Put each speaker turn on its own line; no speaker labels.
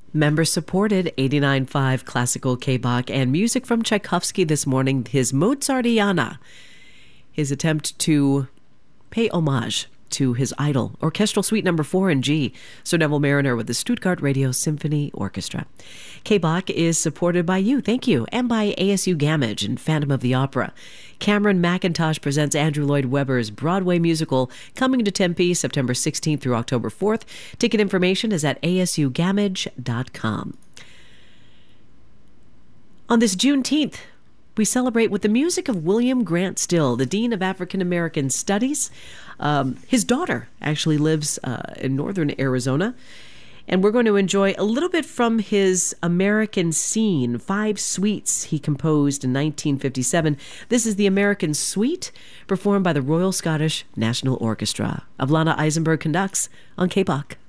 Member-supported 89.5 classical K-Bach and music from Tchaikovsky this morning, his Mozartiana, his attempt to pay homage to his idol. Orchestral Suite No. 4 in G, Sir Neville Mariner with the Stuttgart Radio Symphony Orchestra. K-Bach is supported by you, thank you, and by ASU Gamage and Phantom of the Opera. Cameron McIntosh presents Andrew Lloyd Webber's Broadway musical coming to Tempe September 16th through October 4th. Ticket information is at asugamage.com. On this Juneteenth, we celebrate with the music of William Grant Still, the Dean of African American Studies. His daughter actually lives in northern Arizona. And we're going to enjoy a little bit from his American Scene, 5 suites he composed in 1957. This is the American Suite, performed by the Royal Scottish National Orchestra. Avlana Eisenberg conducts on K-Bach.